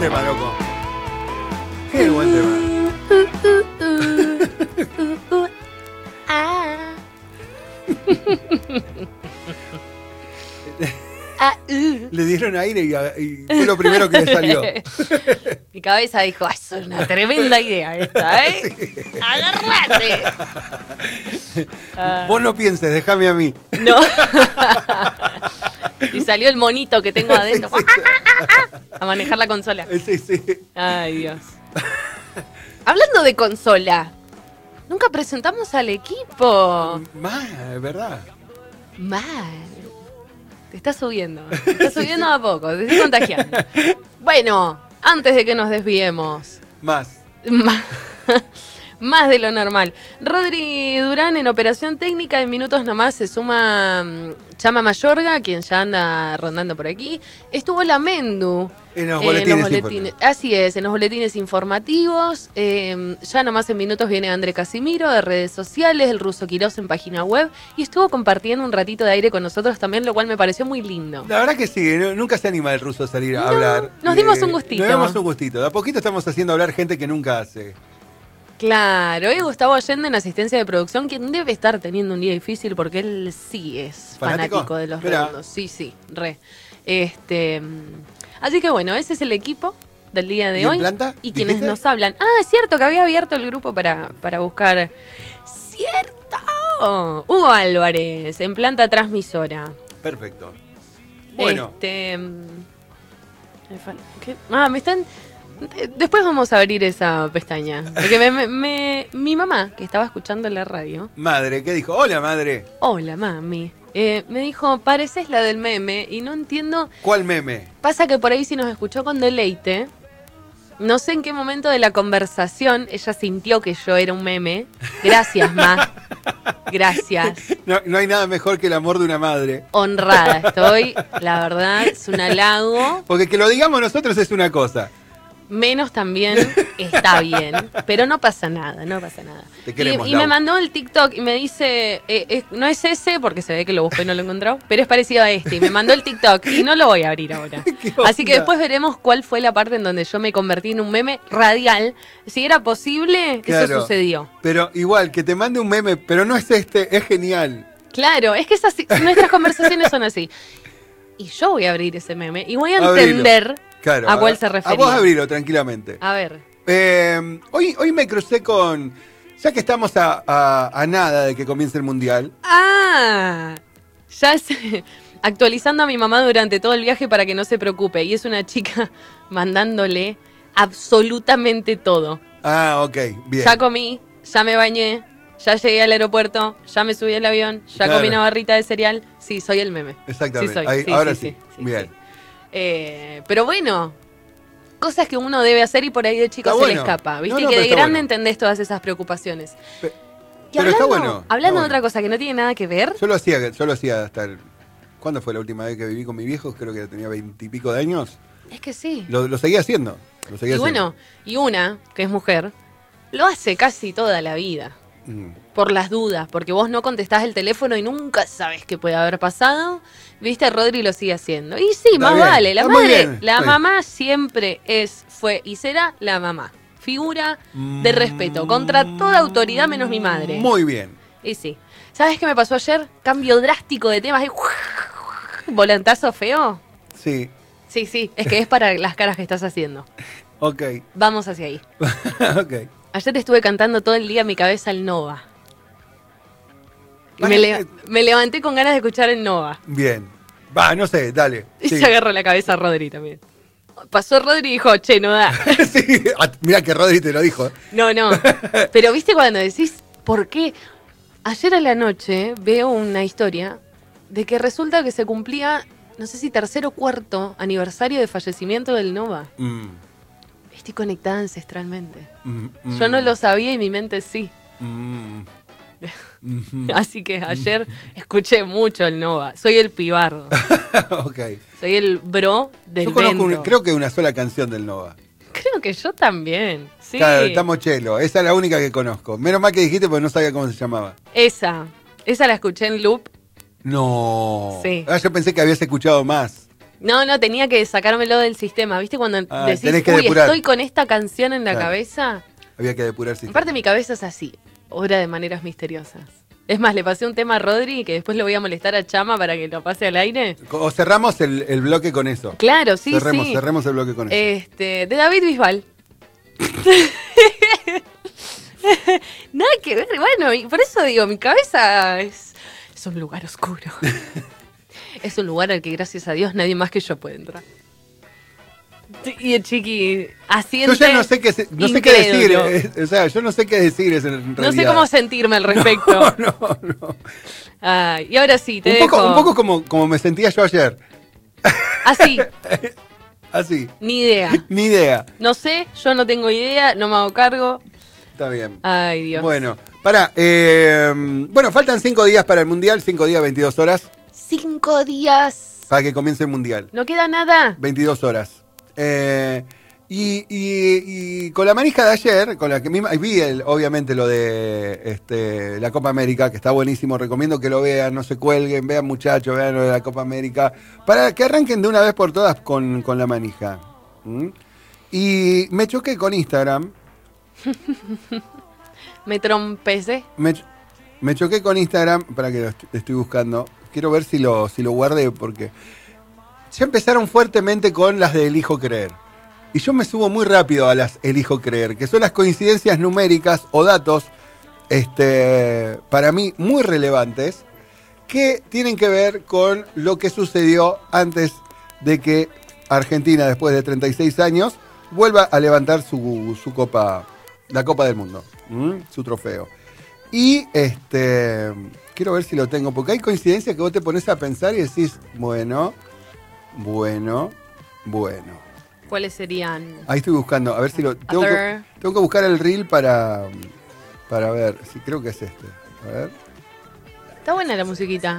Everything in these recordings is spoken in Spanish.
tema, loco. Qué buen tema. Le dieron aire y fue lo primero que le salió. Mi cabeza dijo, es una tremenda idea esta, ¿eh? Sí. ¡Agarrate! Vos no pienses, déjame a mí. No. Y salió el monito que tengo adentro. Sí. A manejar la consola. Sí, sí. Ay, Dios. Hablando de consola, nunca presentamos al equipo. Mal, ¿verdad? Mal. Te está subiendo. Te está subiendo a poco. Te estoy contagiando. Bueno, antes de que nos desviemos. Más de lo normal. Rodri Durán en operación técnica, en minutos nomás se suma Chama Mayorga, quien ya anda rondando por aquí. Estuvo la Mendu. En los boletines. Así es, en los boletines informativos. Ya nomás en minutos viene André Casimiro de redes sociales, el Ruso Quirós en página web. Y estuvo compartiendo un ratito de aire con nosotros también, lo cual me pareció muy lindo. La verdad que sí, nunca se anima el Ruso a salir a hablar. Nos dimos un gustito. Nos dimos un gustito. De a poquito estamos haciendo hablar gente que nunca hace. Claro, y Gustavo Allende en asistencia de producción, quien debe estar teniendo un día difícil porque él sí es fanático de los redondos. Sí, re. Así que bueno, ese es el equipo del día de hoy. Planta? Y quienes nos hablan. Ah, es cierto que había abierto el grupo para buscar. ¡Cierto! Hugo Álvarez, en planta transmisora. Perfecto. Bueno. ¿qué? Me están... Después vamos a abrir esa pestaña. Porque mi mamá, que estaba escuchando la radio. Madre, ¿qué dijo? Hola, madre. Hola, mami. Me dijo, pareces la del meme y no entiendo... ¿Cuál meme? Pasa que por ahí si nos escuchó con deleite, no sé en qué momento de la conversación ella sintió que yo era un meme. Gracias, ma. Gracias. No hay nada mejor que el amor de una madre. Honrada estoy, la verdad, es un halago. Porque que lo digamos nosotros es una cosa. Menos también está bien, pero no pasa nada. Te queremos, y me mandó el TikTok y me dice, no es ese, porque se ve que lo busqué y no lo encontró, pero es parecido a este. Y me mandó el TikTok y no lo voy a abrir ahora. Así que después veremos cuál fue la parte en donde yo me convertí en un meme radial. Si era posible, claro, eso sucedió. Pero igual, que te mande un meme, pero no es este, es genial. Claro, es que nuestras conversaciones son así. Y yo voy a abrir ese meme y voy a entender... Claro, ¿a cuál se refería? A vos abrilo tranquilamente. A ver. Hoy me crucé con... Ya que estamos a nada de que comience el Mundial. Ya sé. Actualizando a mi mamá durante todo el viaje para que no se preocupe. Y es una chica mandándole absolutamente todo. Ok, bien. Ya comí, ya me bañé, ya llegué al aeropuerto, ya me subí al avión, ya comí una barrita de cereal. Sí, soy el meme. Exactamente. Sí, soy. Ahora sí. Bien. Sí. Pero bueno, cosas que uno debe hacer y por ahí de chico se le escapa. Viste que de grande entendés todas esas preocupaciones. Pero está bueno. Hablando de otra cosa que no tiene nada que ver. Yo lo hacía hasta el... ¿Cuándo fue la última vez que viví con mi viejo? Creo que tenía 20 y pico de años. Es que sí. Lo seguía haciendo. Bueno, y una, que es mujer, lo hace casi toda la vida. Por las dudas, porque vos no contestás el teléfono y nunca sabes qué puede haber pasado. Viste, Rodri lo sigue haciendo. Y sí, más vale. La madre, la mamá siempre fue y será la mamá. Figura de respeto contra toda autoridad menos mi madre. Muy bien. Y sí. ¿Sabes qué me pasó ayer? Cambio drástico de temas. ¿Volantazo feo? Sí. Sí. Es que es para las caras que estás haciendo. Ok. Vamos hacia ahí. Ok. Ayer te estuve cantando todo el día en mi cabeza el Nova. Me levanté con ganas de escuchar el Nova. Bien. No sé, dale. Y se agarró la cabeza a Rodri también. Pasó Rodri y dijo, che, no da. Sí, mirá que Rodri te lo dijo. No. Pero viste cuando decís, ¿por qué? Ayer a la noche veo una historia de que resulta que se cumplía, no sé si 3er o 4º aniversario de fallecimiento del Nova. Estoy conectada ancestralmente. Yo no lo sabía y mi mente sí. Así que ayer escuché mucho el Nova. Soy el pibardo. Ok. Soy el bro del Yo conozco vento. creo que una sola canción del Nova. Creo que yo también. Sí. Claro, estamos chelo. Esa es la única que conozco. Menos mal que dijiste porque no sabía cómo se llamaba. Esa la escuché en loop. No. Sí. Yo pensé que habías escuchado más. No, tenía que sacármelo del sistema. ¿Viste cuando decís, tenés que depurar. Estoy con esta canción en la Claro. cabeza? Había que depurar sistema. Aparte mi cabeza es así, obra de maneras misteriosas. Es más, le pasé un tema a Rodri que después le voy a molestar a Chama para que lo pase al aire. O cerramos el bloque con eso. Claro, sí, Cerremos el bloque con eso. De David Bisbal. Nada que ver, bueno, y por eso digo, mi cabeza es un lugar oscuro. Es un lugar al que gracias a Dios nadie más que yo puede entrar. Y el chiqui asiente. Yo ya no sé qué decir. O sea, yo no sé qué decir en realidad. No sé cómo sentirme al respecto. No. Ay, y ahora sí, te un dejo. poco como me sentía yo ayer. Así. Así. Ni idea. No sé, yo no tengo idea, no me hago cargo. Está bien. Ay, Dios. Bueno, faltan 5 días para el Mundial, 5 días, 22 horas. 5 días. Para que comience el Mundial. No queda nada. 22 horas. Y con la manija de ayer, con la que vi obviamente lo de la Copa América, que está buenísimo, recomiendo que lo vean, no se cuelguen, vean muchachos, vean lo de la Copa América, para que arranquen de una vez por todas con la manija. Y me choqué con Instagram. Me trompecé. Me choqué con Instagram, para que lo estoy buscando. Quiero ver si lo guardé, porque ya empezaron fuertemente con las de elijo creer. Y yo me subo muy rápido a las elijo creer, que son las coincidencias numéricas o datos, para mí muy relevantes, que tienen que ver con lo que sucedió antes de que Argentina, después de 36 años, vuelva a levantar su copa, la Copa del Mundo, su trofeo. Y quiero ver si lo tengo, porque hay coincidencias que vos te pones a pensar y decís, bueno. ¿Cuáles serían? Ahí estoy buscando, a ver si lo... Tengo que buscar el reel para ver, sí, creo que es este. A ver. Está buena la musiquita.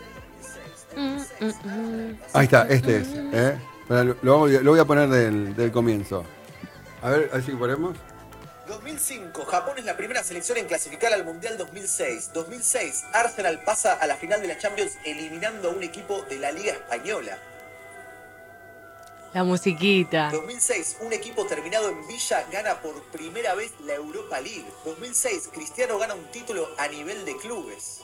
Ahí está, este es. Lo voy a poner del comienzo. A ver si ponemos. 2005, Japón es la primera selección en clasificar al Mundial 2006. 2006, Arsenal pasa a la final de la Champions eliminando a un equipo de la Liga Española. La musiquita. 2006, un equipo terminado en Villa gana por primera vez la Europa League. 2006, Cristiano gana un título a nivel de clubes.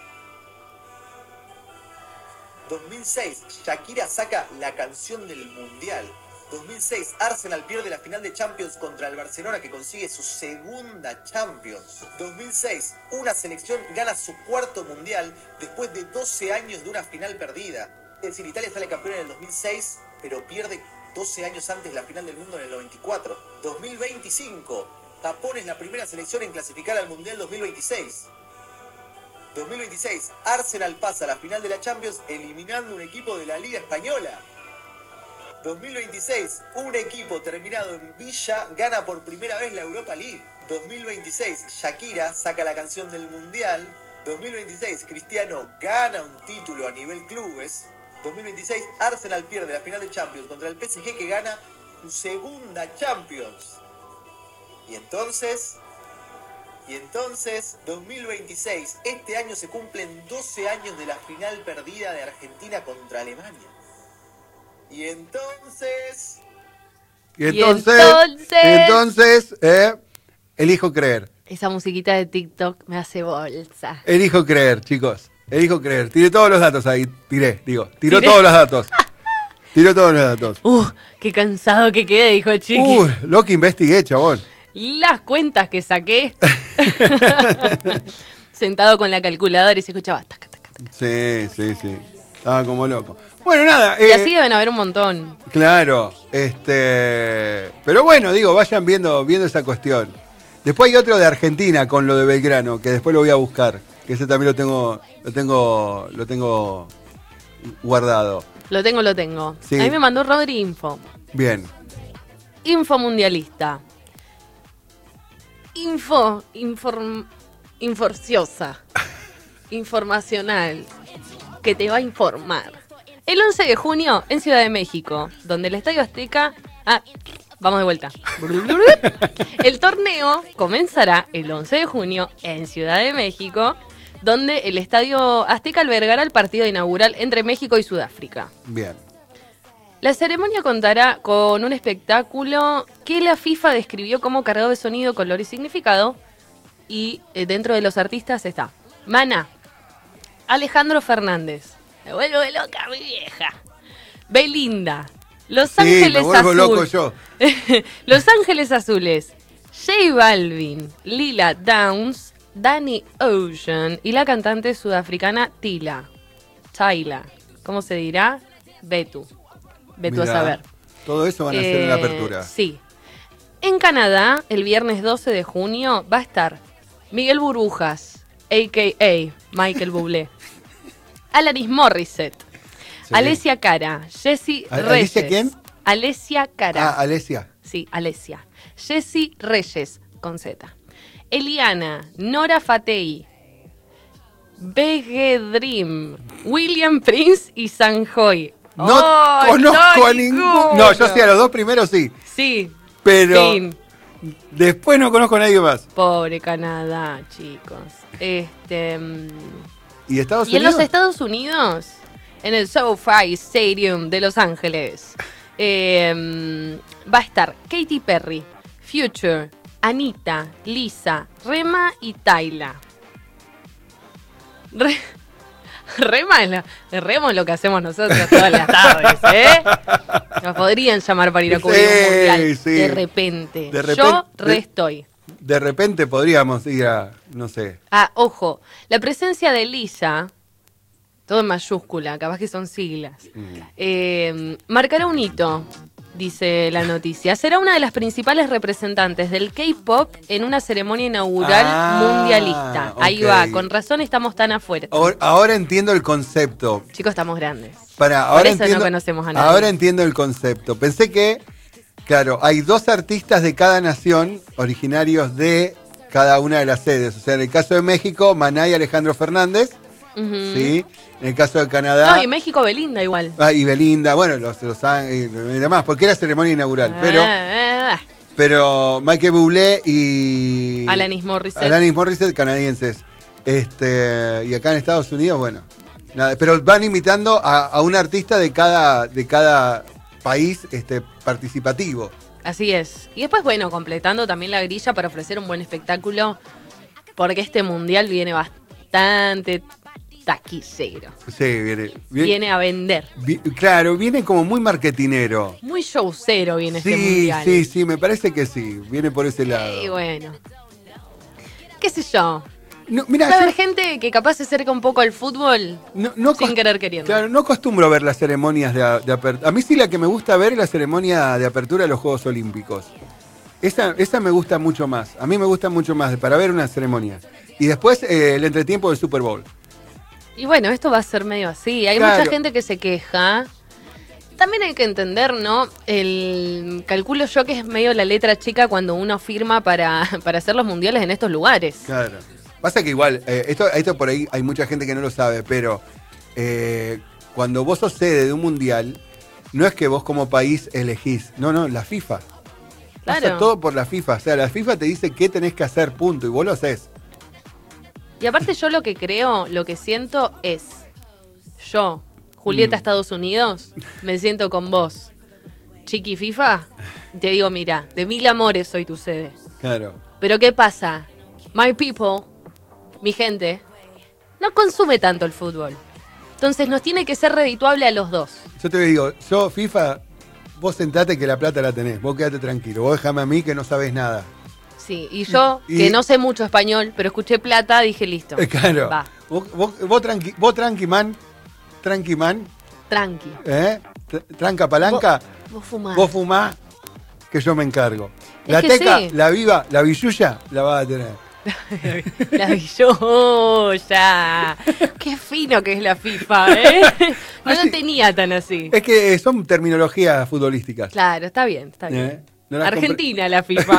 2006, Shakira saca la canción del Mundial. 2006, Arsenal pierde la final de Champions contra el Barcelona, que consigue su segunda Champions. 2006, una selección gana su cuarto Mundial después de 12 años de una final perdida. Es decir, Italia sale campeona en el 2006, pero pierde 12 años antes la final del mundo en el 94. 2025, Japón es la primera selección en clasificar al Mundial 2026. 2026, Arsenal pasa a la final de la Champions eliminando un equipo de la Liga Española. 2026, un equipo terminado en Villa gana por primera vez la Europa League. 2026, Shakira saca la canción del Mundial. 2026, Cristiano gana un título a nivel clubes. 2026, Arsenal pierde la final de Champions contra el PSG, que gana su segunda Champions. Y entonces, 2026, este año se cumplen 12 años de la final perdida de Argentina contra Alemania. Y entonces, elijo creer. Esa musiquita de TikTok me hace bolsa. Elijo creer, chicos. Elijo creer. Tiré todos los datos ahí. Tiró todos los datos. Tiró todos los datos. Qué cansado que quedé, dijo el chiqui. Lo que investigué, chabón. Las cuentas que saqué. Sentado con la calculadora y se escuchaba. Taca, taca, taca. Sí. Estaba como loco. Bueno, nada. Y así deben haber un montón. Claro. Pero bueno, digo, vayan viendo esa cuestión. Después hay otro de Argentina con lo de Belgrano, que después lo voy a buscar. Que ese también lo tengo guardado. Lo tengo. Sí. A mí me mandó Rodri info. Bien. Info mundialista. Inforciosa. Informacional. Que te va a informar. El 11 de junio en Ciudad de México, donde el Estadio Azteca... vamos de vuelta. El torneo comenzará el 11 de junio en Ciudad de México, donde el Estadio Azteca albergará el partido inaugural entre México y Sudáfrica. Bien. La ceremonia contará con un espectáculo que la FIFA describió como cargado de sonido, color y significado. Y dentro de los artistas está Maná, Alejandro Fernández, me vuelvo loca mi vieja, Belinda, Los Ángeles me vuelvo loco Azules, yo. Los Ángeles Azules, J Balvin, Lila Downs, Danny Ocean y la cantante sudafricana Tyla. ¿Cómo se dirá? Betu Mirá, a saber. Todo eso van a hacer en la apertura. Sí. En Canadá, el viernes 12 de junio, va a estar Miguel Burbujas, a.k.a. Michael Bublé, Alanis Morissette, Sí. Alessia Cara, Jessie Reyes. ¿Alessia quién? Alessia Cara. Ah, Alessia. Sí, Alessia. Jessie Reyes, con Z. Eliana, Nora Fatei, Bege Dream, William Prince y Sanjoy. No conozco a ninguno. No, yo sí, a los dos primeros sí. Sí. Pero Fin. después no conozco a nadie más. Pobre Canadá, chicos. ¿Y Estados Y en Unidos? los Estados Unidos, en el SoFi Stadium de Los Ángeles, va a estar Katy Perry, Future, Anita, Lisa, Rema y Tyla. Rema es lo que hacemos nosotros todas las tardes, ¿eh? Nos podrían llamar para ir a cubrir un mundial. Sí. De repente. De repente- Yo estoy. De repente podríamos ir a, no sé. Ah, ojo, la presencia de Lisa, todo en mayúscula, capaz que son siglas, marcará un hito, dice la noticia. Será una de las principales representantes del K-pop en una ceremonia inaugural mundialista. Ahí ok. va, con razón estamos tan afuera. Ahora entiendo el concepto. Chicos, estamos grandes. Ahora eso no conocemos a nadie. Ahora entiendo el concepto. Pensé que, claro, hay dos artistas de cada nación originarios de cada una de las sedes. O sea, en el caso de México, Maná y Alejandro Fernández. Ujú. ¿Sí? En el caso de Canadá. No, y México, Belinda igual. Y Belinda, bueno, los y demás, porque era ceremonia inaugural. Pero Michael Bublé y Alanis Morissette. Alanis Morissette, canadienses. Y acá en Estados Unidos, bueno. Nada, pero van invitando a un artista de cada país participativo. Así es. Y después, bueno, completando también la grilla para ofrecer un buen espectáculo, porque este mundial viene bastante taquillero. Sí, Viene a vender. Claro, viene como muy marketinero. Muy showcero viene este Sí, mundial. sí, me parece que sí. Viene por ese lado. Y bueno. ¿Qué sé yo? No, mirá, Va a haber yo gente que capaz se acerca un poco al fútbol no sin querer queriendo. Claro, no acostumbro ver las ceremonias de apertura. A mí sí la que me gusta ver es la ceremonia de apertura de los Juegos Olímpicos. Esa me gusta mucho más. A mí me gusta mucho más para ver una ceremonia. Y después el entretiempo del Super Bowl. Y bueno, esto va a ser medio así. Hay Claro. mucha gente que se queja. También hay que entender, ¿no? Calculo yo que es medio la letra chica cuando uno firma para hacer los mundiales en estos lugares. Claro. Pasa que igual, esto por ahí hay mucha gente que no lo sabe, pero cuando vos sos sede de un mundial, no es que vos como país elegís. No, la FIFA. Pasa Claro. todo por la FIFA. O sea, la FIFA te dice qué tenés que hacer, punto. Y vos lo haces. Y aparte yo lo que creo, lo que siento es, yo, Julieta Estados Unidos, me siento con vos, Chiqui FIFA, y te digo, mira, de mil amores soy tu sede. Claro. Pero ¿qué pasa? My people, mi gente, no consume tanto el fútbol. Entonces nos tiene que ser redituable a los dos. Yo te digo, yo FIFA, vos sentate que la plata la tenés. Vos quedate tranquilo. Vos déjame a mí que no sabés nada. Sí, y yo, Y- que no sé mucho español, pero escuché plata, dije listo. Claro. Va, Vos tranqui man. Tranqui man. tranqui. Tranca palanca. Vos fumás. Vos fumás, que yo me encargo. Es La que teca, sí. la viva, la billulla, la vas a tener. La billoya. Qué fino que es la FIFA, ¿eh? No Así- lo tenía tan así. Es que son terminologías futbolísticas. Claro, está bien, está bien. No las Argentina la FIFA.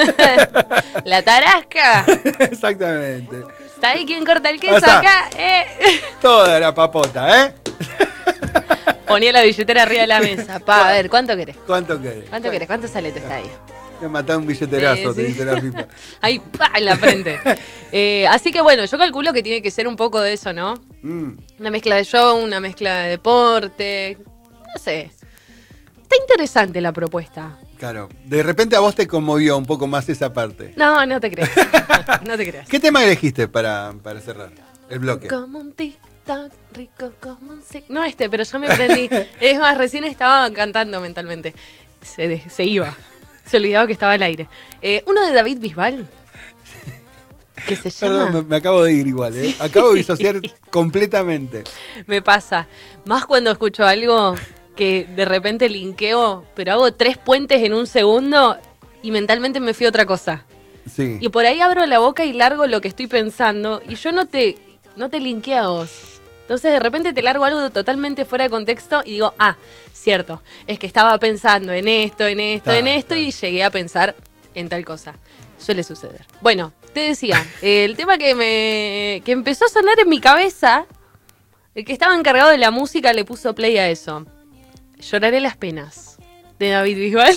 La tarasca. Exactamente. ¿Está ahí quién corta el queso Pasá. acá? Toda la papota, ¿eh? Ponía la billetera arriba de la mesa. A ver, ¿cuánto querés? ¿Cuánto querés? ¿Cuánto querés? ¿Cuánto sale tu estadio? Te matá un billeterazo, Sí, te sí. dice la FIFA. Ahí, pa, en la frente. Así que bueno, yo calculo que tiene que ser un poco de eso, ¿no? Mm. Una mezcla de show, una mezcla de deporte. No sé. está interesante la propuesta. Claro. De repente a vos te conmovió un poco más esa parte. No, no te creas. No te creas. ¿Qué tema elegiste para cerrar el bloque? Como un tic-tac, rico como un no pero yo me prendí. Es más, recién estaba cantando mentalmente. Se iba. Se olvidaba que estaba al aire. Uno de David Bisbal. Que se llama... Perdón, me acabo de ir igual, ¿eh? Acabo de disociar completamente. Me pasa. Más cuando escucho algo que de repente linkeo, pero hago 3 puentes en un segundo y mentalmente me fui a otra cosa. Sí. Y por ahí abro la boca y largo lo que estoy pensando y yo no te linkeo a vos. Entonces de repente te largo algo totalmente fuera de contexto y digo, cierto, es que estaba pensando en esto y llegué a pensar en tal cosa. Suele suceder. Bueno, te decía, el tema que empezó a sonar en mi cabeza, el que estaba encargado de la música le puso play a eso. Lloraré las penas, de David Bisbal.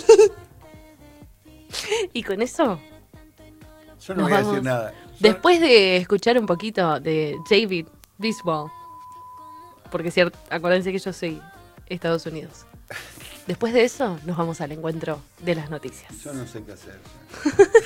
Y con eso... Yo no voy a decir nada. Después de escuchar un poquito de David Bisbal, porque acuérdense que yo soy Estados Unidos. Después de eso, nos vamos al encuentro de las noticias. Yo no sé qué hacer.